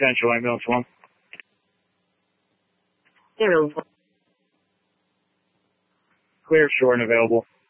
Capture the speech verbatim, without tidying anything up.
Central ambulance one. Zero four. Clear, short, and available.